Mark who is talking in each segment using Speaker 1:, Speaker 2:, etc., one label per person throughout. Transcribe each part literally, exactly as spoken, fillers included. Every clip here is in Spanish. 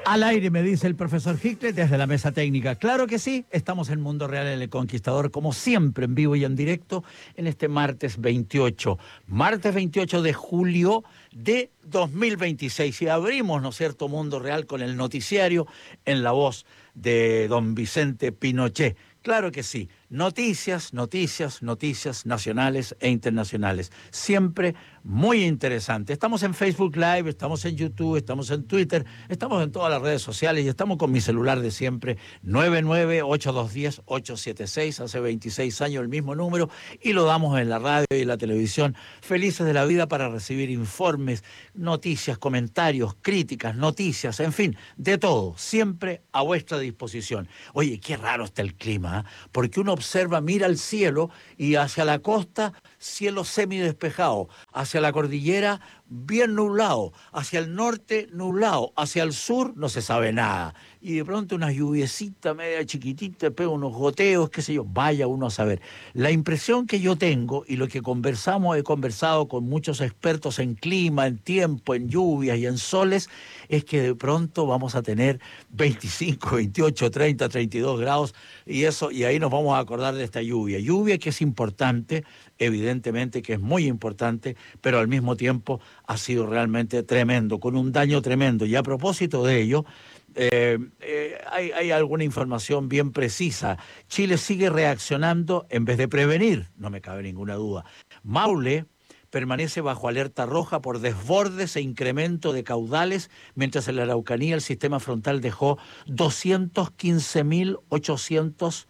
Speaker 1: Al aire, me dice el profesor Hickle desde la mesa técnica. Claro que sí, estamos en Mundo Real en El Conquistador, como siempre, en vivo y en directo, en este martes veintiocho. Martes veintiocho de julio de dos mil veintiséis. Y abrimos, ¿no es cierto?, Mundo Real con el noticiario en la voz de don Vicente Pinochet. Claro que sí, noticias, noticias, noticias nacionales e internacionales. Siempre muy interesante. Estamos en Facebook Live, estamos en YouTube, estamos en Twitter, estamos en todas las redes sociales y estamos con mi celular de siempre, nueve nueve ocho dos uno cero ocho siete seis, hace veintiséis años el mismo número, y lo damos en la radio y en la televisión. Felices de la vida para recibir informes, noticias, comentarios, críticas, noticias, en fin, de todo, siempre a vuestra disposición. Oye, qué raro está el clima, ¿eh? Porque uno observa, mira el cielo y hacia la costa, cielo semidespejado, hacia la cordillera, bien nublado, hacia el norte, nublado, hacia el sur, no se sabe nada. Y de pronto una lluviecita media chiquitita, pega unos goteos, qué sé yo, vaya uno a saber. La impresión que yo tengo, y lo que conversamos, he conversado con muchos expertos en clima, en tiempo, en lluvias y en soles, es que de pronto vamos a tener veinticinco, veintiocho, treinta, treinta y dos grados, y eso, y ahí nos vamos a acordar de esta lluvia. Lluvia que es importante, evidentemente que es muy importante, pero al mismo tiempo ha sido realmente tremendo, con un daño tremendo. Y a propósito de ello, eh, eh, hay, hay alguna información bien precisa. Chile sigue reaccionando en vez de prevenir, no me cabe ninguna duda. Maule permanece bajo alerta roja por desbordes e incremento de caudales, mientras en la Araucanía el sistema frontal dejó doscientos quince mil ochocientos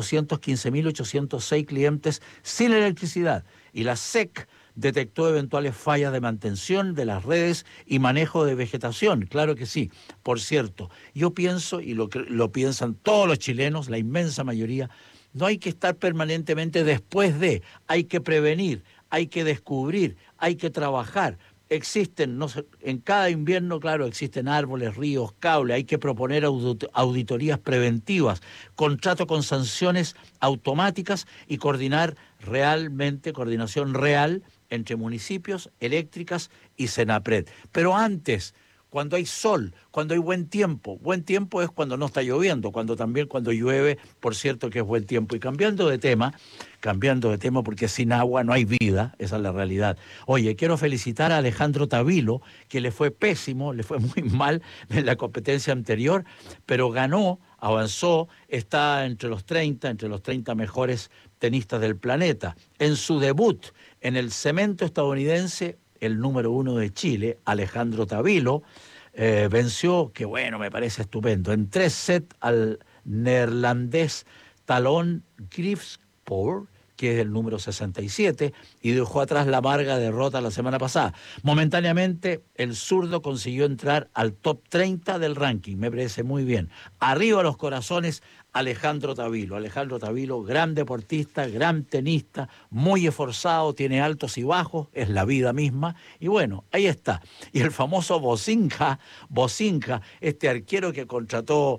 Speaker 1: seis clientes sin electricidad, y la S E C detectó eventuales fallas de mantención de las redes y manejo de vegetación. Claro que sí. Por cierto, yo pienso, y lo, lo piensan todos los chilenos, la inmensa mayoría, no hay que estar permanentemente después de, hay que prevenir, hay que descubrir, hay que trabajar. Existen, no sé, en cada invierno, claro, existen árboles, ríos, cables, hay que proponer audit- auditorías preventivas, contrato con sanciones automáticas y coordinar realmente, coordinación real entre municipios, eléctricas y Senapred. Pero antes, cuando hay sol, cuando hay buen tiempo, buen tiempo es cuando no está lloviendo, cuando también cuando llueve, por cierto que es buen tiempo. Y cambiando de tema, cambiando de tema porque sin agua no hay vida, esa es la realidad. Oye, quiero felicitar a Alejandro Tavilo, que le fue pésimo, le fue muy mal en la competencia anterior, pero ganó, avanzó, está entre los treinta, entre los treinta mejores tenistas del planeta. En su debut en el cemento estadounidense, el número uno de Chile, Alejandro Tavilo, eh, venció, que bueno, me parece estupendo, en tres sets al neerlandés Talon Griekspoor, que es el número sesenta y siete, y dejó atrás la amarga derrota la semana pasada. Momentáneamente, el zurdo consiguió entrar al top treinta del ranking, me parece muy bien. Arriba los corazones, Alejandro Tavilo. Alejandro Tavilo, gran deportista, gran tenista, muy esforzado, tiene altos y bajos, es la vida misma, y bueno, ahí está. Y el famoso Bocinja, Bocinja, este arquero que contrató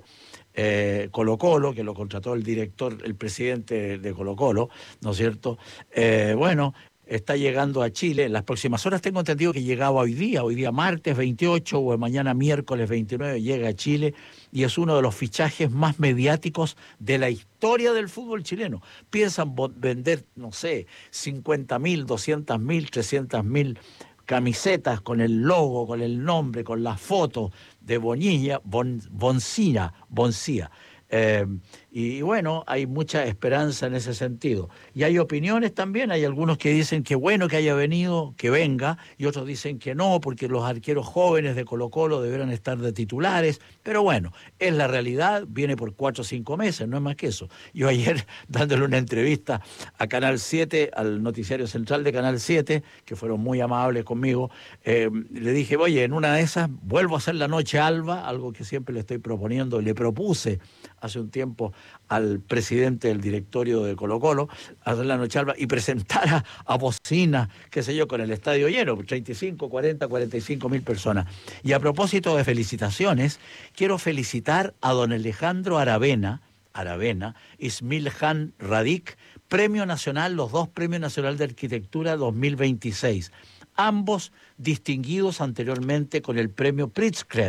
Speaker 1: Eh, Colo Colo, que lo contrató el director, el presidente de Colo Colo, ¿no es cierto? Eh, bueno, está llegando a Chile. En las próximas horas tengo entendido que llegaba hoy día, hoy día martes veintiocho o mañana miércoles veintinueve, llega a Chile, y es uno de los fichajes más mediáticos de la historia del fútbol chileno. Piensan vender, no sé, cincuenta mil, doscientas mil, trescientas mil camisetas con el logo, con el nombre, con la foto de Bonilla, bon, Boncina, Boncía. Eh, y bueno, hay mucha esperanza en ese sentido. Y hay opiniones también, hay algunos que dicen que bueno que haya venido, que venga, y otros dicen que no, porque los arqueros jóvenes de Colo Colo deberán estar de titulares, pero bueno, es la realidad, viene por cuatro o cinco meses, no es más que eso. Yo ayer, dándole una entrevista a Canal siete, al noticiario central de Canal siete, que fueron muy amables conmigo, eh, le dije, oye, en una de esas vuelvo a hacer la noche alba, algo que siempre le estoy proponiendo, le propuse hace un tiempo al presidente del directorio de Colo Colo, hacer la noche alba y presentar a, a Bocina, qué sé yo, con el estadio lleno, treinta y cinco, cuarenta, cuarenta y cinco mil personas. Y a propósito de felicitaciones, quiero felicitar a don Alejandro Aravena, Aravena, Ismiljan Radik, Premio Nacional, los dos Premios Nacional de Arquitectura dos mil veintiséis, ambos distinguidos anteriormente con el Premio Pritzker,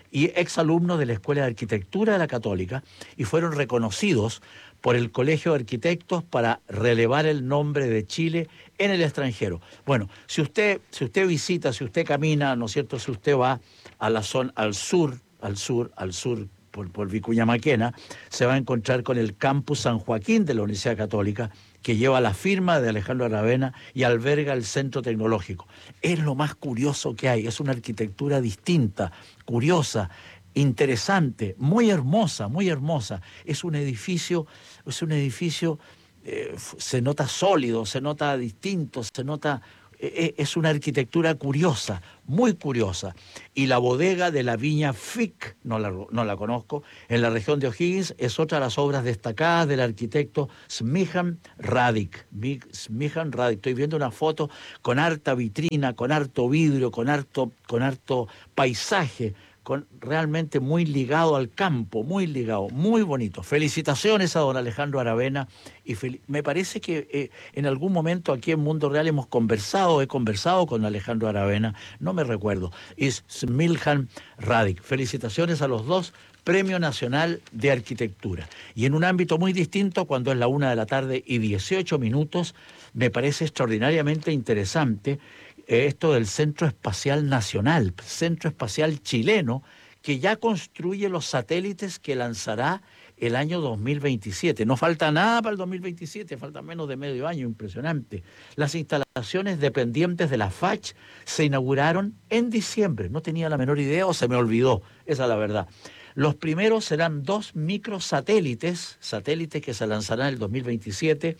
Speaker 1: y exalumnos de la Escuela de Arquitectura de la Católica, y fueron reconocidos por el Colegio de Arquitectos para relevar el nombre de Chile en el extranjero. Bueno, si usted, si usted visita, si usted camina, ¿no es cierto?, si usted va a la zona, al sur, al sur, al sur, por, por Vicuña Maquena, se va a encontrar con el Campus San Joaquín de la Universidad Católica, que lleva la firma de Alejandro Aravena y alberga el Centro Tecnológico. Es lo más curioso que hay, es una arquitectura distinta, curiosa, interesante, muy hermosa, muy hermosa. Es un edificio, es un edificio, eh, se nota sólido, se nota distinto, se nota... Es una arquitectura curiosa, muy curiosa. Y la bodega de la Viña Fick, no la, no la conozco, en la región de O'Higgins, es otra de las obras destacadas del arquitecto Smijan Radic. Smijan Radic. Estoy viendo una foto con harta vitrina, con harto vidrio, con harto, con harto paisaje, con, realmente muy ligado al campo, muy ligado, muy bonito. Felicitaciones a don Alejandro Aravena. Y me parece que eh, en algún momento aquí en Mundo Real hemos conversado, he conversado con Alejandro Aravena, no me recuerdo, es Smijan Radic. Felicitaciones a los dos, Premio Nacional de Arquitectura. Y en un ámbito muy distinto, cuando es la una de la tarde y dieciocho minutos, me parece extraordinariamente interesante esto del Centro Espacial Nacional, Centro Espacial Chileno, que ya construye los satélites que lanzará el año dos mil veintisiete. No falta nada para el dos mil veintisiete, falta menos de medio año, impresionante. Las instalaciones dependientes de la F A C H se inauguraron en diciembre. No tenía la menor idea o se me olvidó, esa es la verdad. Los primeros serán dos microsatélites, satélites que se lanzarán en el dos mil veintisiete,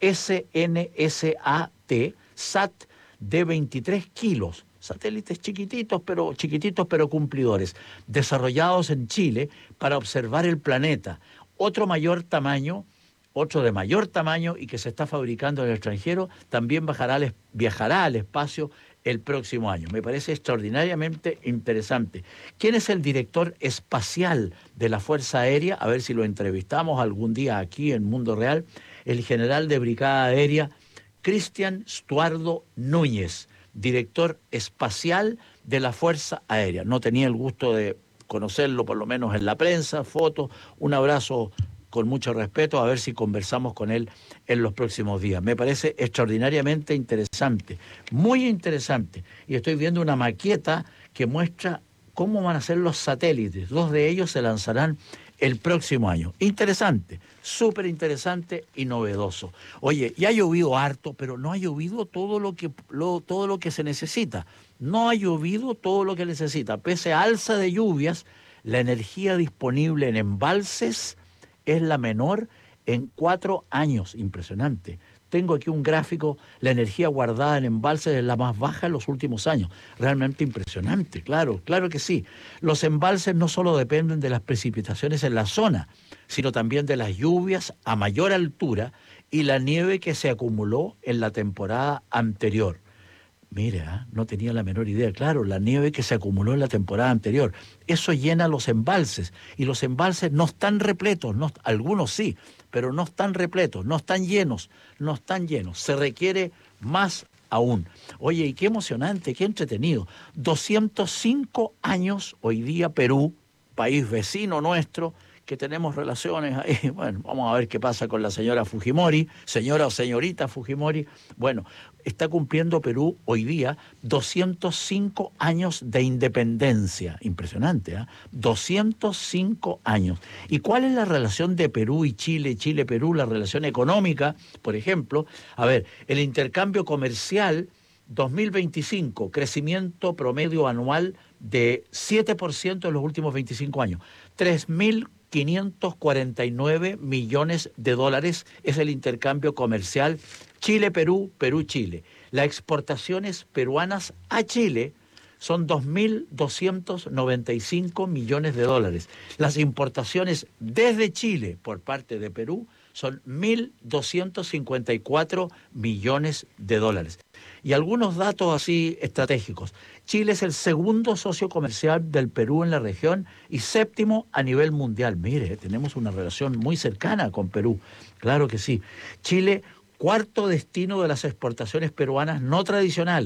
Speaker 1: S N S A T, S A T, de veintitrés kilos, satélites chiquititos pero, chiquititos pero cumplidores, desarrollados en Chile para observar el planeta. Otro mayor tamaño, otro de mayor tamaño y que se está fabricando en el extranjero, también bajará al, viajará al espacio el próximo año. Me parece extraordinariamente interesante. ¿Quién es el director espacial de la Fuerza Aérea? A ver si lo entrevistamos algún día aquí en Mundo Real. El general de Brigada Aérea, Cristian Stuardo Núñez, director espacial de la Fuerza Aérea. No tenía el gusto de conocerlo, por lo menos en la prensa, fotos. Un abrazo con mucho respeto, a ver si conversamos con él en los próximos días. Me parece extraordinariamente interesante, muy interesante. Y estoy viendo una maqueta que muestra cómo van a ser los satélites. Dos de ellos se lanzarán el próximo año. Interesante, súper interesante y novedoso. Oye, ya ha llovido harto, pero no ha llovido todo lo que, lo, todo lo que se necesita. No ha llovido todo lo que necesita. Pese a alza de lluvias, la energía disponible en embalses es la menor en cuatro años. Impresionante. Tengo aquí un gráfico, la energía guardada en embalses es la más baja en los últimos años. Realmente impresionante, claro, claro que sí. Los embalses no solo dependen de las precipitaciones en la zona, sino también de las lluvias a mayor altura y la nieve que se acumuló en la temporada anterior. Mira, no tenía la menor idea. Claro, la nieve que se acumuló en la temporada anterior. Eso llena los embalses. Y los embalses no están repletos, no, algunos sí, pero no están repletos, no están llenos, no están llenos. Se requiere más aún. Oye, y qué emocionante, qué entretenido. doscientos cinco años hoy día Perú, país vecino nuestro, que tenemos relaciones ahí. Bueno, vamos a ver qué pasa con la señora Fujimori, señora o señorita Fujimori. Bueno, está cumpliendo Perú hoy día doscientos cinco años de independencia. Impresionante, ¿eh? doscientos cinco años. ¿Y cuál es la relación de Perú y Chile, Chile-Perú, la relación económica, por ejemplo? A ver, el intercambio comercial dos mil veinticinco, crecimiento promedio anual de siete por ciento en los últimos veinticinco años. tres mil quinientos cuarenta y nueve millones de dólares es el intercambio comercial Chile-Perú, Perú-Chile. Las exportaciones peruanas a Chile son dos mil doscientos noventa y cinco millones de dólares. Las importaciones desde Chile por parte de Perú son mil doscientos cincuenta y cuatro millones de dólares. Y algunos datos así estratégicos. Chile es el segundo socio comercial del Perú en la región y séptimo a nivel mundial. Mire, tenemos una relación muy cercana con Perú. Claro que sí. Chile, cuarto destino de las exportaciones peruanas no tradicionales.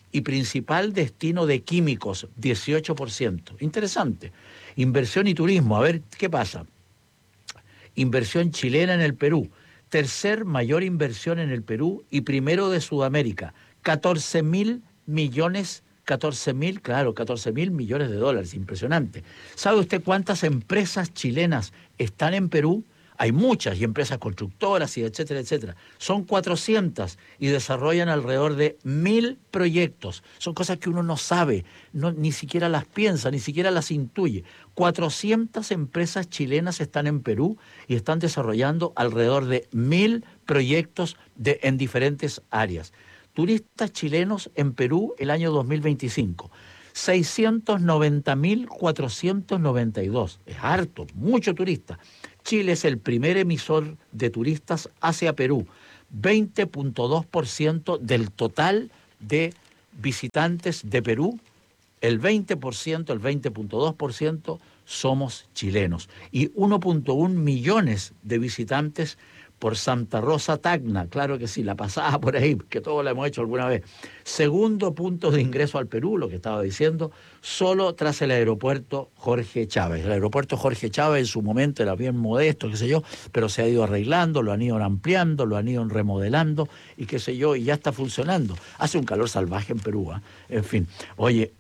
Speaker 1: y principal destino de químicos, dieciocho por ciento. Interesante. Inversión y turismo, a ver qué pasa. Inversión chilena en el Perú, tercer mayor inversión en el Perú y primero de Sudamérica, catorce mil millones, catorce mil, claro, catorce mil millones de dólares, impresionante. ¿Sabe usted cuántas empresas chilenas están en Perú? Hay muchas, y empresas constructoras, y etcétera, etcétera. Son cuatrocientas y desarrollan alrededor de mil proyectos. Son cosas que uno no sabe, no, ni siquiera las piensa, ni siquiera las intuye. cuatrocientas empresas chilenas están en Perú y están desarrollando alrededor de mil proyectos de, en diferentes áreas. Turistas chilenos en Perú el año dos mil veinticinco. seiscientos noventa mil cuatrocientos noventa y dos. Es harto, mucho turista. Chile es el primer emisor de turistas hacia Perú. veinte punto dos por ciento del total de visitantes de Perú, el veinte por ciento, el veinte punto dos por ciento somos chilenos. Y uno punto uno millones de visitantes por Santa Rosa Tacna, claro que sí, la pasada por ahí, que todos la hemos hecho alguna vez. Segundo punto de ingreso al Perú, lo que estaba diciendo, solo tras el aeropuerto Jorge Chávez. El aeropuerto Jorge Chávez en su momento era bien modesto, qué sé yo, pero se ha ido arreglando, lo han ido ampliando, lo han ido remodelando y qué sé yo, y ya está funcionando. Hace un calor salvaje en Perú, ¿eh? En fin, oye,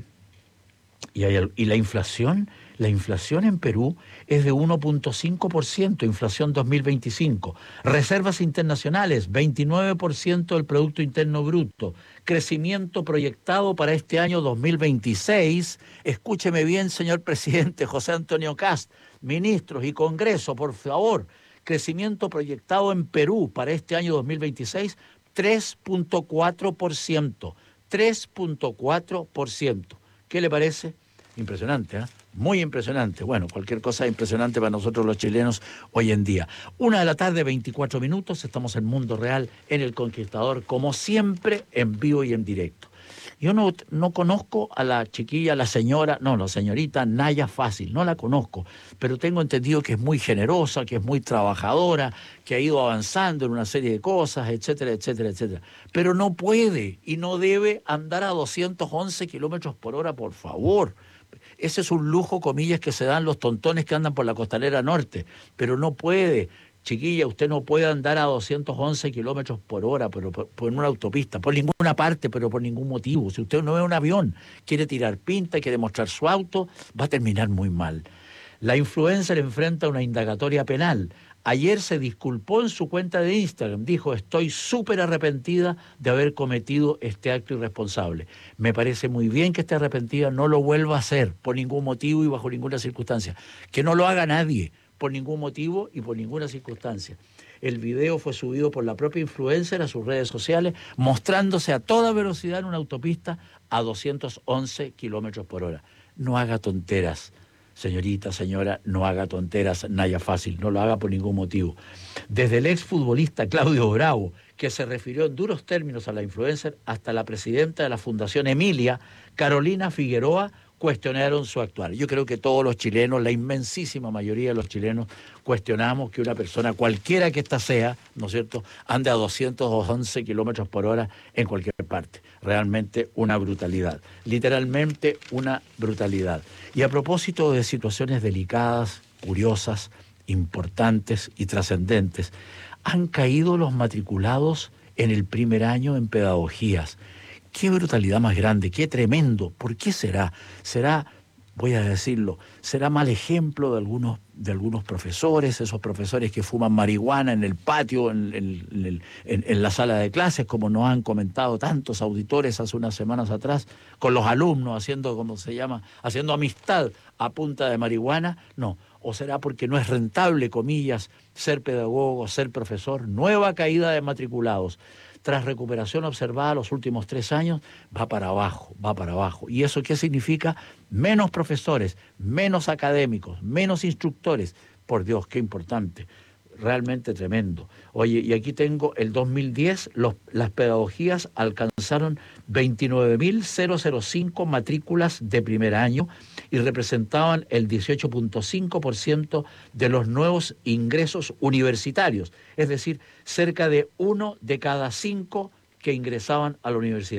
Speaker 1: y, hay, y la inflación... La inflación en Perú es de uno punto cinco por ciento, inflación dos mil veinticinco. Reservas internacionales, veintinueve por ciento del Producto Interno Bruto. Crecimiento proyectado para este año dos mil veintiséis. Escúcheme bien, señor presidente José Antonio Kast, ministros y Congreso, por favor. Crecimiento proyectado en Perú para este año dos mil veintiséis, tres punto cuatro por ciento. tres punto cuatro por ciento. ¿Qué le parece? Impresionante, ¿eh? Muy impresionante. Bueno, cualquier cosa es impresionante para nosotros los chilenos hoy en día. Una de la tarde, veinticuatro minutos, estamos en Mundo Real, en El Conquistador, como siempre, en vivo y en directo. Yo no, no conozco a la chiquilla, la señora, no, la señorita Naya Fácil, no la conozco, pero tengo entendido que es muy generosa, que es muy trabajadora, que ha ido avanzando en una serie de cosas, etcétera, etcétera, etcétera. Pero no puede y no debe andar a doscientos once kilómetros por hora, por favor. Ese es un lujo, comillas, que se dan los tontones que andan por la costanera norte, pero no puede. Chiquilla, usted no puede andar a doscientos once kilómetros por hora pero por, por una autopista, por ninguna parte, pero por ningún motivo. Si usted no ve un avión, quiere tirar pinta, quiere mostrar su auto, va a terminar muy mal. La influencer enfrenta una indagatoria penal. Ayer se disculpó en su cuenta de Instagram, dijo, estoy súper arrepentida de haber cometido este acto irresponsable. Me parece muy bien que esté arrepentida, no lo vuelva a hacer por ningún motivo y bajo ninguna circunstancia. Que no lo haga nadie, por ningún motivo y por ninguna circunstancia. El video fue subido por la propia influencer a sus redes sociales, mostrándose a toda velocidad en una autopista a doscientos once kilómetros por hora. No haga tonteras. Señorita, señora, no haga tonteras, Naya Fácil, no lo haga por ningún motivo. Desde el exfutbolista Claudio Bravo, que se refirió en duros términos a la influencer, hasta la presidenta de la Fundación Emilia, Carolina Figueroa, cuestionaron su actuar. Yo creo que todos los chilenos, la inmensísima mayoría de los chilenos, cuestionamos que una persona, cualquiera que ésta sea, ¿no es cierto?, ande a doscientos once kilómetros por hora en cualquier parte. Realmente una brutalidad, literalmente una brutalidad. Y a propósito de situaciones delicadas, curiosas, importantes y trascendentes, han caído los matriculados en el primer año en pedagogías. Qué brutalidad más grande, qué tremendo. ¿Por qué será? Será, voy a decirlo, será mal ejemplo de algunos, de algunos profesores, esos profesores que fuman marihuana en el patio, en, en, en, el, en, en la sala de clases, como nos han comentado tantos auditores hace unas semanas atrás, con los alumnos haciendo, como se llama, haciendo amistad a punta de marihuana. No. ¿O será porque no es rentable, comillas, ser pedagogo, ser profesor? Nueva caída de matriculados. Tras recuperación observada los últimos tres años, va para abajo, va para abajo. ¿Y eso qué significa? Menos profesores, menos académicos, menos instructores. Por Dios, qué importante. Realmente tremendo. Oye, y aquí tengo el dos mil diez, los, las pedagogías alcanzaron veintinueve mil cinco matrículas de primer año y representaban el dieciocho punto cinco por ciento de los nuevos ingresos universitarios, es decir, cerca de uno de cada cinco que ingresaban a la universidad.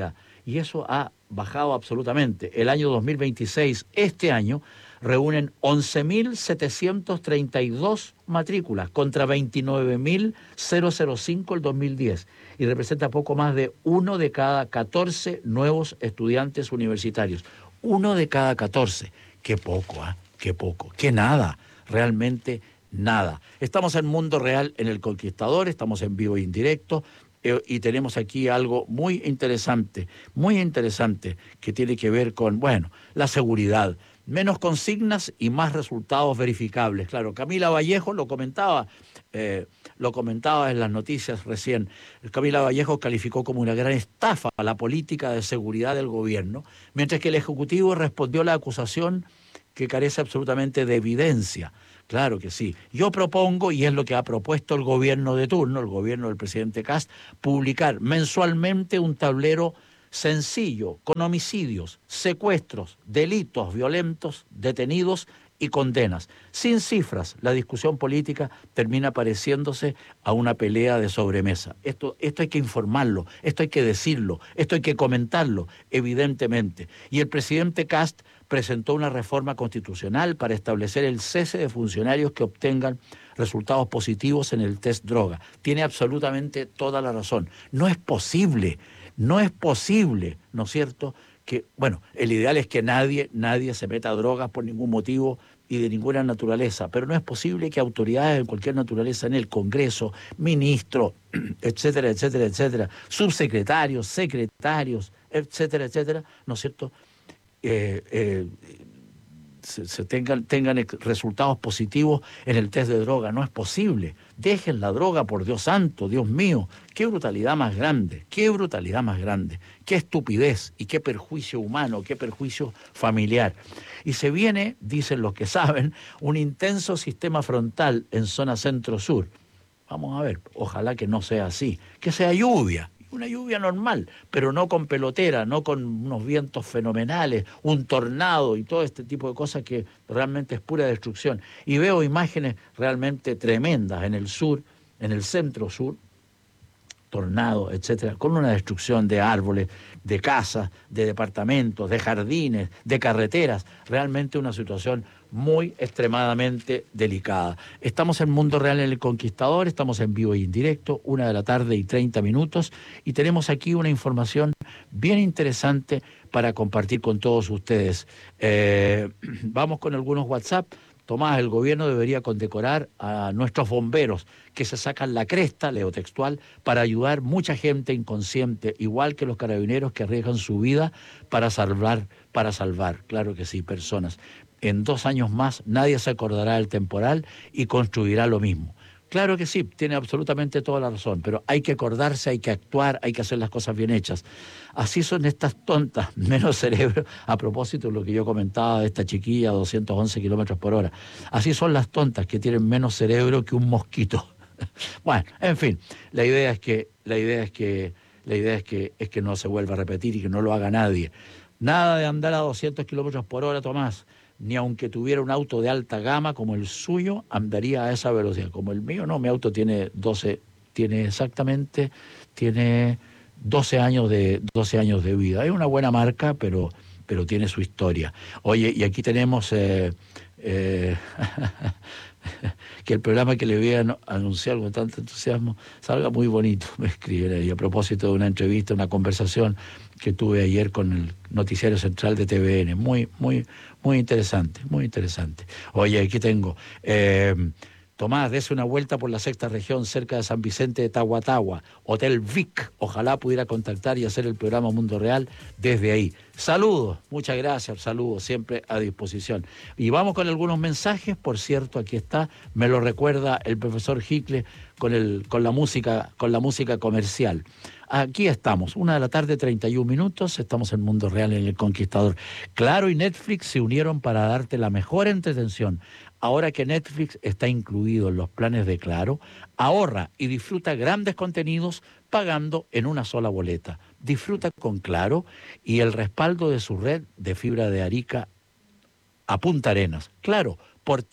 Speaker 1: y eso ha bajado absolutamente. El año dos mil veintiséis, este año, reúnen once mil setecientos treinta y dos matrículas contra veintinueve mil cinco el dos mil diez y representa poco más de uno de cada catorce nuevos estudiantes universitarios. Uno de cada catorce. Qué poco, ¿ah? ¿eh? Qué poco. Qué nada. Realmente nada. Estamos en Mundo Real en El Conquistador, estamos en vivo e indirecto. Eh, y tenemos aquí algo muy interesante, muy interesante, que tiene que ver con, bueno, la seguridad. Menos consignas y más resultados verificables. Claro, Camila Vallejo lo comentaba, eh, lo comentaba en las noticias recién. Camila Vallejo calificó como una gran estafa la política de seguridad del gobierno, mientras que el Ejecutivo respondió a la acusación que carece absolutamente de evidencia. Claro que sí. Yo propongo, y es lo que ha propuesto el gobierno de turno, el gobierno del presidente Kast, publicar mensualmente un tablero sencillo, con homicidios, secuestros, delitos violentos, detenidos y condenas. Sin cifras, la discusión política termina pareciéndose a una pelea de sobremesa. Esto, esto hay que informarlo, esto hay que decirlo, esto hay que comentarlo, evidentemente. Y el presidente Kast presentó una reforma constitucional para establecer el cese de funcionarios que obtengan resultados positivos en el test droga. Tiene absolutamente toda la razón. No es posible, no es posible, ¿no es cierto?, que, bueno, el ideal es que nadie, nadie se meta a drogas por ningún motivo y de ninguna naturaleza, pero no es posible que autoridades de cualquier naturaleza en el Congreso, ministros, etcétera, etcétera, etcétera, subsecretarios, secretarios, etcétera, etcétera, ¿no es cierto?, eh, eh, se, se tengan, tengan resultados positivos en el test de droga. No es posible. Dejen la droga, por Dios santo, Dios mío. Qué brutalidad más grande, qué brutalidad más grande, qué estupidez y qué perjuicio humano, qué perjuicio familiar. Y se viene, dicen los que saben, un intenso sistema frontal en zona centro-sur. Vamos a ver, ojalá que no sea así, que sea lluvia. Una lluvia normal, pero no con pelotera, no con unos vientos fenomenales, un tornado y todo este tipo de cosas que realmente es pura destrucción. Y veo imágenes realmente tremendas en el sur, en el centro sur, tornados, etcétera, con una destrucción de árboles, de casas, de departamentos, de jardines, de carreteras. Realmente una situación muy extremadamente delicada. Estamos en Mundo Real en El Conquistador, estamos en vivo y en directo, una de la tarde y treinta minutos, y tenemos aquí una información bien interesante para compartir con todos ustedes. Eh, vamos con algunos WhatsApp. Tomás, el gobierno debería condecorar a nuestros bomberos que se sacan la cresta, leo textual, para ayudar mucha gente inconsciente, igual que los carabineros que arriesgan su vida para salvar, para salvar, claro que sí, personas. En dos años más nadie se acordará del temporal y construirá lo mismo. Claro que sí, tiene absolutamente toda la razón, pero hay que acordarse, hay que actuar, hay que hacer las cosas bien hechas. Así son estas tontas, menos cerebro, a propósito de lo que yo comentaba de esta chiquilla a doscientos once kilómetros por hora. Así son las tontas que tienen menos cerebro que un mosquito. Bueno, en fin, la idea es que, la idea es que, la idea es que, es que no se vuelva a repetir y que no lo haga nadie. Nada de andar a doscientos kilómetros por hora, Tomás. Ni aunque tuviera un auto de alta gama como el suyo, andaría a esa velocidad. Como el mío, no, mi auto tiene doce, tiene exactamente, tiene doce años de, doce años de vida. Es una buena marca, pero, pero tiene su historia. Oye, y aquí tenemos eh, eh, que el programa que le voy a anunciar con tanto entusiasmo salga muy bonito, me escriben ahí, a propósito de una entrevista, una conversación que tuve ayer con el noticiario central de T V N. Muy, muy, muy interesante, muy interesante. Oye, aquí tengo... Eh, Tomás, dese una vuelta por la sexta región cerca de San Vicente de Tahuatahua, Hotel Vic. Ojalá pudiera contactar y hacer el programa Mundo Real desde ahí. Saludos, muchas gracias, saludos, siempre a disposición. Y vamos con algunos mensajes, por cierto, aquí está, me lo recuerda el profesor Hickle con, el, con, la música, con la música comercial. Aquí estamos, una de la tarde, treinta y un minutos, estamos en Mundo Real en El Conquistador. Claro y Netflix se unieron para darte la mejor entretención. Ahora que Netflix está incluido en los planes de Claro, ahorra y disfruta grandes contenidos pagando en una sola boleta. Disfruta con Claro y el respaldo de su red de fibra de Arica a Punta Arenas. Claro, por ti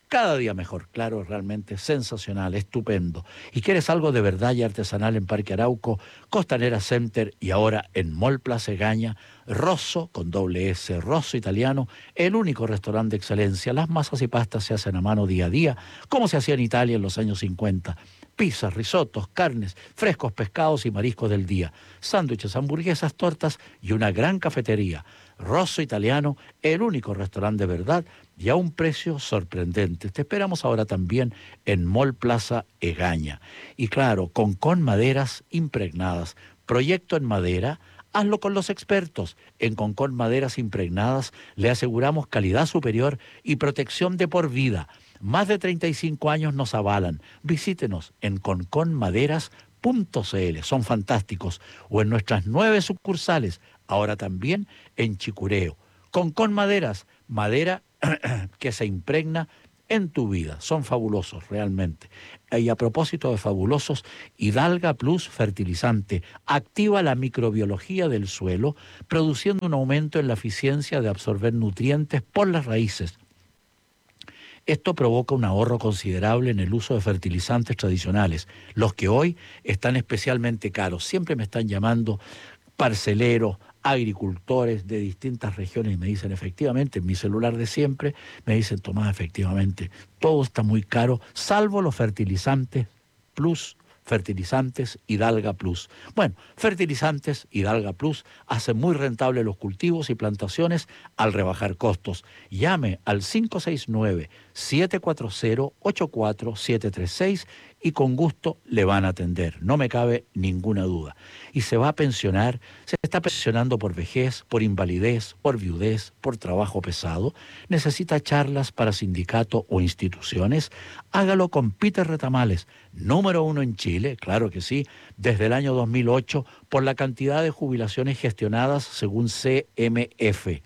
Speaker 1: Cada día mejor, claro, realmente sensacional, estupendo. ¿Y quieres algo de verdad y artesanal en Parque Arauco, Costanera Center y ahora en Mall Plaza Egaña? Rosso, con doble S, Rosso Italiano, el único restaurante de excelencia. Las masas y pastas se hacen a mano día a día, como se hacía en Italia en los años cincuenta. Pizzas, risotos, carnes, frescos pescados y mariscos del día, sándwiches, hamburguesas, tortas y una gran cafetería. Rosso Italiano, el único restaurante de verdad y a un precio sorprendente. Te esperamos ahora también en Mall Plaza Egaña. Y claro, con con maderas impregnadas. Proyecto en madera, hazlo con los expertos. En Concon Maderas Impregnadas le aseguramos calidad superior y protección de por vida. Más de treinta y cinco años nos avalan. Visítenos en concon maderas punto c l, son fantásticos. O en nuestras nueve sucursales, ahora también en Chicureo. Concon Maderas, madera que se impregna en tu vida. Son fabulosos, realmente. Y a propósito de fabulosos, Hidalga Plus Fertilizante activa la microbiología del suelo, produciendo un aumento en la eficiencia de absorber nutrientes por las raíces. Esto provoca un ahorro considerable en el uso de fertilizantes tradicionales, los que hoy están especialmente caros. Siempre me están llamando parceleros, agricultores de distintas regiones y me dicen efectivamente, en mi celular de siempre, me dicen, Tomás, efectivamente, todo está muy caro, salvo los fertilizantes Plus, fertilizantes Hidalga Plus. Bueno, fertilizantes Hidalga Plus hacen muy rentables los cultivos y plantaciones al rebajar costos. Llame al cinco seis nueve, siete cuatro cero, ocho cuatro siete tres seis y con gusto le van a atender, no me cabe ninguna duda. Y se va a pensionar, se está pensionando por vejez, por invalidez, por viudez, por trabajo pesado, necesita charlas para sindicato o instituciones, hágalo con Peter Retamales, número uno en Chile, claro que sí, desde el año dos mil ocho, por la cantidad de jubilaciones gestionadas según C M F.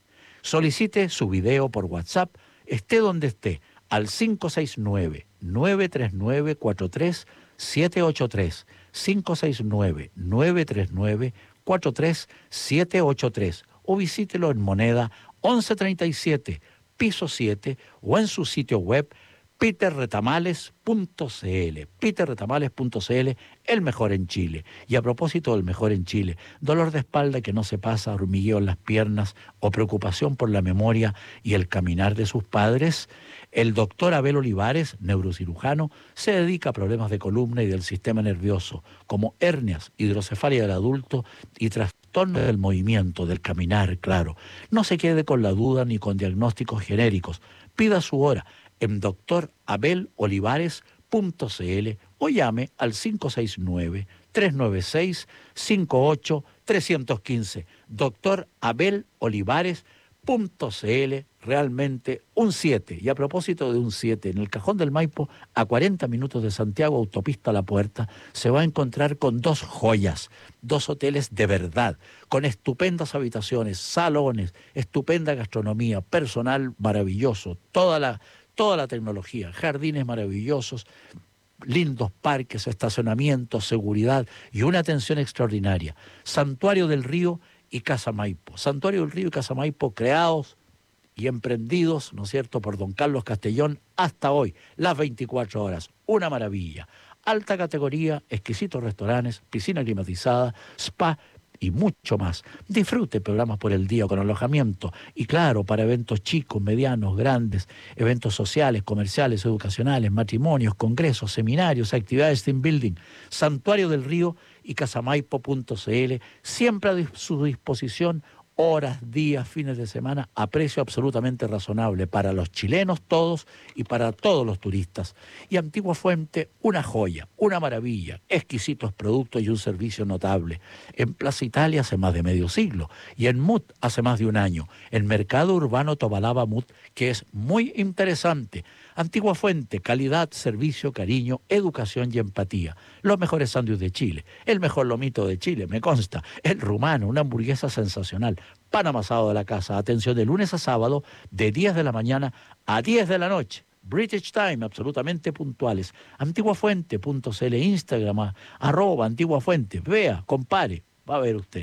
Speaker 1: Solicite su video por WhatsApp, esté donde esté, al cinco seis nueve, nueve tres nueve, cuatro tres siete ocho tres, cinco seis nueve, nueve tres nueve, cuatro tres siete ocho tres o visítelo en Moneda once treinta y siete, piso siete o en su sitio web peter retamales punto c l, peter retamales punto c l, el mejor en Chile. Y a propósito del mejor en Chile, dolor de espalda que no se pasa, hormigueo en las piernas o preocupación por la memoria y el caminar de sus padres, el doctor Abel Olivares, neurocirujano, se dedica a problemas de columna y del sistema nervioso, como hernias, hidrocefalia del adulto y trastorno del movimiento, del caminar, claro. No se quede con la duda ni con diagnósticos genéricos. Pida su hora en doctor abel olivares punto c l o llame al cinco seis nueve, tres nueve seis, cinco ocho tres uno cinco. doctor abel olivares punto c l, realmente un siete. Y a propósito de un siete, en el Cajón del Maipo, a cuarenta minutos de Santiago, autopista a la puerta, se va a encontrar con dos joyas, dos hoteles de verdad, con estupendas habitaciones, salones, estupenda gastronomía, personal maravilloso, toda la toda la tecnología, jardines maravillosos, lindos parques, estacionamientos, seguridad y una atención extraordinaria. Santuario del Río y Casa Maipo. Santuario del Río y Casa Maipo creados y emprendidos, ¿no es cierto?, por don Carlos Castellón hasta hoy, las veinticuatro horas. Una maravilla. Alta categoría, exquisitos restaurantes, piscina climatizada, spa y mucho más. Disfrute programas por el día con alojamiento y claro, para eventos chicos, medianos, grandes, eventos sociales, comerciales, educacionales, matrimonios, congresos, seminarios, actividades team building, Santuario del Río y casamaipo punto c l, siempre a su disposición, horas, días, fines de semana, a precio absolutamente razonable para los chilenos todos y para todos los turistas. Y Antigua Fuente, una joya, una maravilla, exquisitos productos y un servicio notable. En Plaza Italia hace más de medio siglo y en Mut hace más de un año. El mercado urbano Tobalaba Mut, que es muy interesante. Antigua Fuente, calidad, servicio, cariño, educación y empatía. Los mejores sándwiches de Chile, el mejor lomito de Chile, me consta, el rumano, una hamburguesa sensacional, pan amasado de la casa, atención de lunes a sábado, de diez de la mañana a diez de la noche. British Time, absolutamente puntuales. Antiguafuente punto c l, Instagram, arroba Antigua Fuente. Vea, compare, va a ver usted.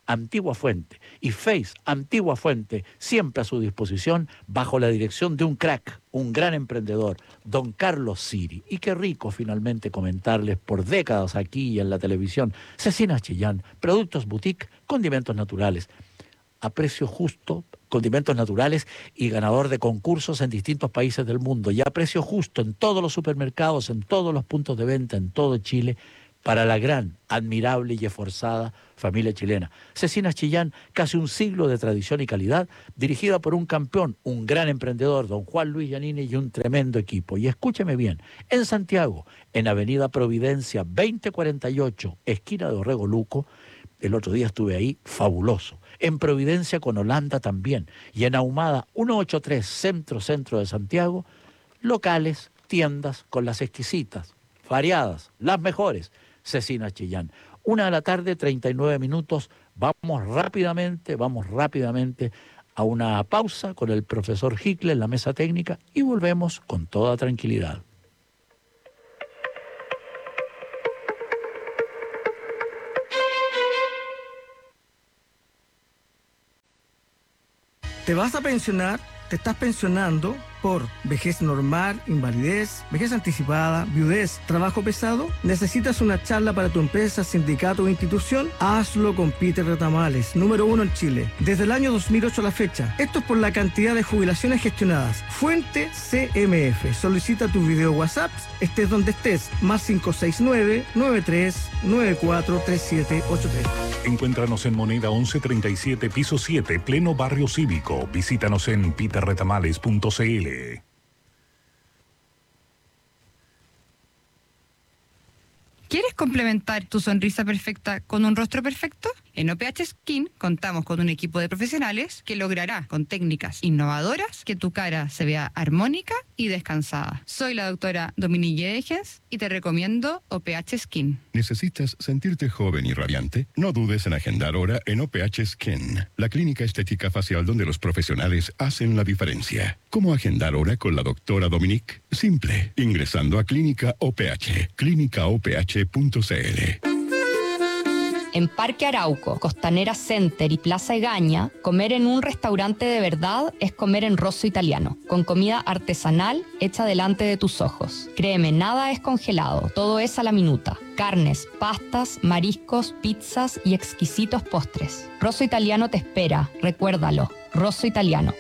Speaker 1: Antigua Fuente y Face Antigua Fuente, siempre a su disposición, bajo la dirección de un crack, un gran emprendedor, don Carlos Siri. Y qué rico finalmente comentarles por décadas aquí y en la televisión, Cecinas Chillán, productos boutique, condimentos naturales, a precio justo, condimentos naturales y ganador de concursos en distintos países del mundo, y a precio justo en todos los supermercados, en todos los puntos de venta, en todo Chile, para la gran, admirable y esforzada familia chilena. Cecinas Chillán, casi un siglo de tradición y calidad, dirigida por un campeón, un gran emprendedor, don Juan Luis Giannini, y un tremendo equipo. Y escúcheme bien, en Santiago, en Avenida Providencia veinte cuarenta y ocho, esquina de Orrego Luco, el otro día estuve ahí, fabuloso. En Providencia con Holanda también. Y en Ahumada ciento ochenta y tres, centro, centro de Santiago, locales, tiendas con las exquisitas, variadas, las mejores, Cecinas Chillán. Una de la tarde, treinta y nueve minutos. Vamos rápidamente, vamos rápidamente a una pausa con el profesor Hickle en la mesa técnica y volvemos con toda tranquilidad.
Speaker 2: ¿Te vas a pensionar? ¿Te estás pensionando por vejez normal, invalidez, vejez anticipada, viudez, trabajo pesado? ¿Necesitas una charla para tu empresa, sindicato o institución? Hazlo con Peter Retamales, número uno en Chile, desde el año dos mil ocho a la fecha. Esto es por la cantidad de jubilaciones gestionadas. Fuente C M F. Solicita tu video WhatsApp, estés donde estés, más cinco seis nueve, nueve tres nueve cuatro, tres siete ocho tres.
Speaker 3: Encuéntranos en Moneda once treinta y siete, piso siete, pleno barrio cívico. Visítanos en peter retamales punto c l.
Speaker 4: ¿Quieres complementar tu sonrisa perfecta con un rostro perfecto? En O P H Skin contamos con un equipo de profesionales que logrará, con técnicas innovadoras, que tu cara se vea armónica y descansada. Soy la doctora Dominique Yedegens y te recomiendo O P H Skin.
Speaker 5: ¿Necesitas sentirte joven y radiante? No dudes en agendar hora en O P H Skin, la clínica estética facial donde los profesionales hacen la diferencia. ¿Cómo agendar hora con la doctora Dominique? Simple, ingresando a Clínica O P H, clínica o p h punto c l.
Speaker 6: En Parque Arauco, Costanera Center y Plaza Egaña, comer en un restaurante de verdad es comer en Rosso Italiano, con comida artesanal hecha delante de tus ojos. Créeme, nada es congelado, todo es a la minuta. Carnes, pastas, mariscos, pizzas y exquisitos postres. Rosso Italiano te espera, recuérdalo, Rosso Italiano.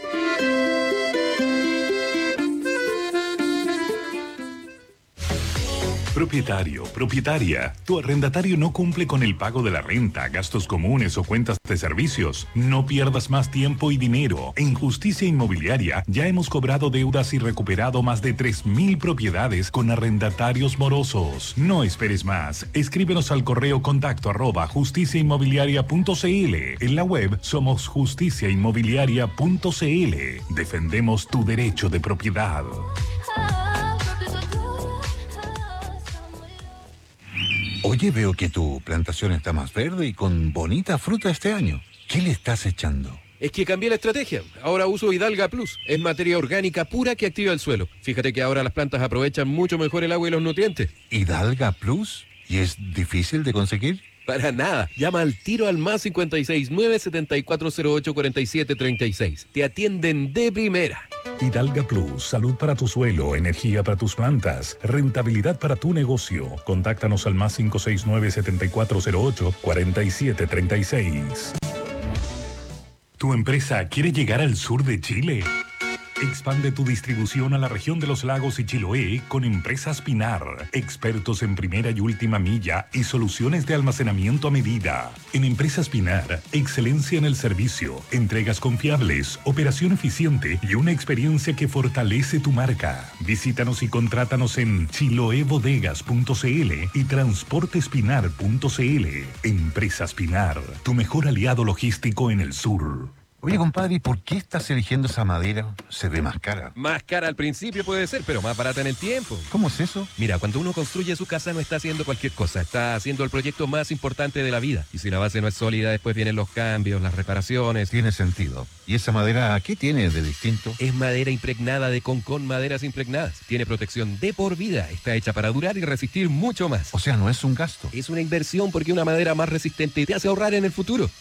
Speaker 3: Propietario, propietaria, tu arrendatario no cumple con el pago de la renta, gastos comunes o cuentas de servicios. No pierdas más tiempo y dinero. En Justicia Inmobiliaria ya hemos cobrado deudas y recuperado más de tres mil propiedades con arrendatarios morosos. No esperes más. Escríbenos al correo contacto arroba justicia inmobiliaria punto c l. En la web somos justicia inmobiliaria punto c l. Defendemos tu derecho de propiedad.
Speaker 7: Oye, veo que tu plantación está más verde y con bonita fruta este año. ¿Qué le estás echando?
Speaker 8: Es que cambié la estrategia. Ahora uso Hidalga Plus. Es materia orgánica pura que activa el suelo. Fíjate que ahora las plantas aprovechan mucho mejor el agua y los nutrientes.
Speaker 7: ¿Hidalga Plus? ¿Y es difícil de conseguir?
Speaker 8: Para nada. Llama al tiro al más cinco seis nueve, siete cuatro cero ocho, cuatro siete tres seis. Te atienden de primera.
Speaker 3: Hidalga Plus, salud para tu suelo, energía para tus plantas, rentabilidad para tu negocio. Contáctanos al más cinco seis nueve, siete cuatro cero ocho, cuatro siete tres seis. ¿Tu empresa quiere llegar al sur de Chile? Expande tu distribución a la región de los lagos y Chiloé con Empresas Pinar, expertos en primera y última milla y soluciones de almacenamiento a medida. En Empresas Pinar, excelencia en el servicio, entregas confiables, operación eficiente y una experiencia que fortalece tu marca. Visítanos y contrátanos en chiloé bodegas punto c l y transportespinar punto c l. Empresas Pinar, tu mejor aliado logístico en el sur.
Speaker 7: Oye, compadre, ¿y por qué estás eligiendo esa madera? Se ve más cara.
Speaker 8: Más cara al principio puede ser, pero más barata en el tiempo.
Speaker 7: ¿Cómo es eso?
Speaker 8: Mira, cuando uno construye su casa no está haciendo cualquier cosa, está haciendo el proyecto más importante de la vida. Y si la base no es sólida, después vienen los cambios, las reparaciones.
Speaker 7: Tiene sentido. ¿Y esa madera qué tiene de distinto?
Speaker 8: Es madera impregnada de Concon Maderas Impregnadas. Tiene protección de por vida, está hecha para durar y resistir mucho más.
Speaker 7: O sea, no es un gasto.
Speaker 8: Es una inversión porque una madera más resistente te hace ahorrar en el futuro.
Speaker 7: Entonces,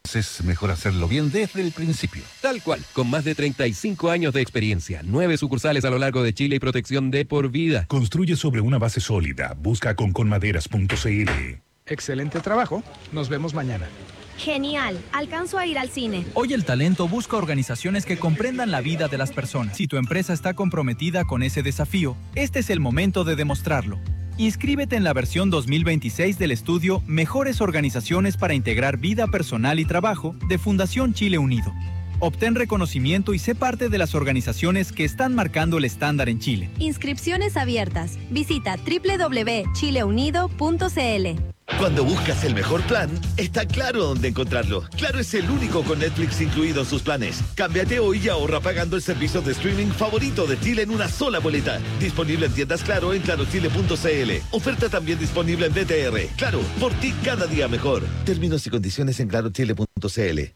Speaker 7: Es mejor hacerlo bien desde el principio.
Speaker 8: Tal cual, con más de treinta y cinco años de experiencia, nueve sucursales a lo largo de Chile y protección de por vida.
Speaker 3: Construye sobre una base sólida. Busca conconmaderas punto c l.
Speaker 9: Excelente trabajo. Nos vemos mañana.
Speaker 10: Genial. Alcanzo a ir al cine.
Speaker 11: Hoy el talento busca organizaciones que comprendan la vida de las personas. Si tu empresa está comprometida con ese desafío, este es el momento de demostrarlo. Inscríbete en la versión dos mil veintiséis del estudio Mejores Organizaciones para Integrar Vida Personal y Trabajo de Fundación Chile Unido. Obtén reconocimiento y sé parte de las organizaciones que están marcando el estándar en Chile.
Speaker 10: Inscripciones abiertas. Visita doble u doble u doble u punto chile unido punto c l.
Speaker 12: Cuando buscas el mejor plan, está claro dónde encontrarlo. Claro es el único con Netflix incluido en sus planes. Cámbiate hoy y ahorra pagando el servicio de streaming favorito de Chile en una sola boleta. Disponible en tiendas Claro en claro chile punto c l. Oferta también disponible en B T R. Claro, por ti cada día mejor. Términos y condiciones en claro chile punto c l.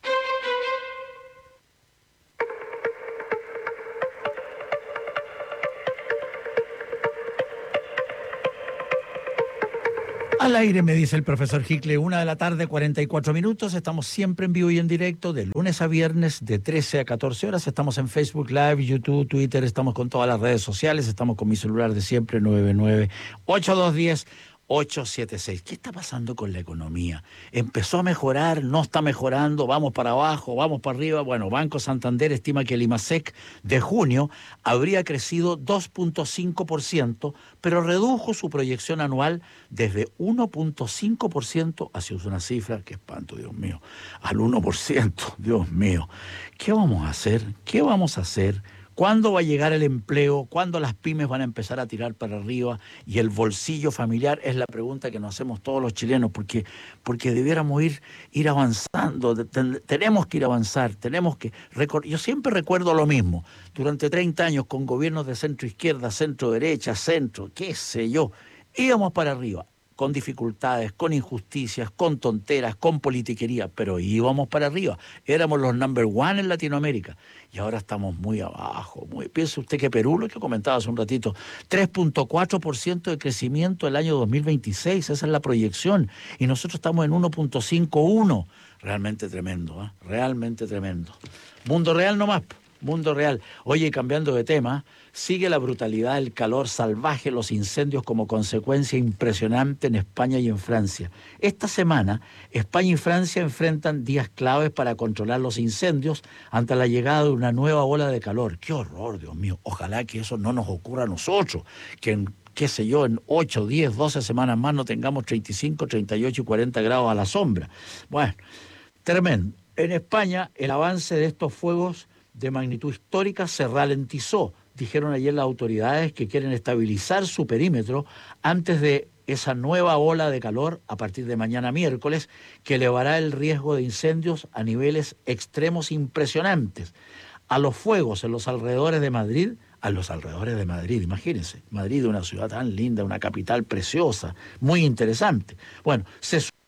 Speaker 1: Al aire, me dice el profesor Hickle, una de la tarde, cuarenta y cuatro minutos. Estamos siempre en vivo y en directo, de lunes a viernes, de trece a catorce horas. Estamos en Facebook Live, YouTube, Twitter, estamos con todas las redes sociales. Estamos con mi celular de siempre, nueve nueve ocho dos uno cero ocho siete seis. ¿Qué está pasando con la economía? ¿Empezó a mejorar? ¿No está mejorando? ¿Vamos para abajo? ¿Vamos para arriba? Bueno, Banco Santander estima que el IMASEC de junio habría crecido dos punto cinco por ciento, pero redujo su proyección anual desde uno punto cinco por ciento hacia una cifra, qué espanto, Dios mío, al uno por ciento, Dios mío. ¿Qué vamos a hacer? ¿Qué vamos a hacer? ¿Cuándo va a llegar el empleo? ¿Cuándo las pymes van a empezar a tirar para arriba? Y el bolsillo familiar es la pregunta que nos hacemos todos los chilenos, porque, porque debiéramos ir, ir avanzando, ten, tenemos que ir a avanzar, tenemos que... Yo siempre recuerdo lo mismo, durante treinta años con gobiernos de centro izquierda, centro derecha, centro, qué sé yo, íbamos para arriba, con dificultades, con injusticias, con tonteras, con politiquería, pero íbamos para arriba. Éramos los number one en Latinoamérica y ahora estamos muy abajo. Muy... Piense usted que Perú, lo que comentaba hace un ratito, tres punto cuatro por ciento de crecimiento el año dos mil veintiséis, esa es la proyección, y nosotros estamos en uno punto cincuenta y uno. Realmente tremendo, ¿eh? Realmente tremendo. Mundo real nomás. Mundo real. Oye, cambiando de tema, sigue la brutalidad, el calor salvaje, los incendios como consecuencia impresionante en España y en Francia. Esta semana, España y Francia enfrentan días claves para controlar los incendios ante la llegada de una nueva ola de calor. ¡Qué horror, Dios mío! Ojalá que eso no nos ocurra a nosotros, que en, qué sé yo, en ocho, diez, doce semanas más no tengamos treinta y cinco, treinta y ocho y cuarenta grados a la sombra. Bueno, tremendo. En España, el avance de estos fuegos de magnitud histórica se ralentizó. Dijeron ayer las autoridades que quieren estabilizar su perímetro antes de esa nueva ola de calor a partir de mañana miércoles, que elevará el riesgo de incendios a niveles extremos impresionantes. A los fuegos en los alrededores de Madrid, a los alrededores de Madrid, imagínense, Madrid, una ciudad tan linda, una capital preciosa, muy interesante. Bueno, se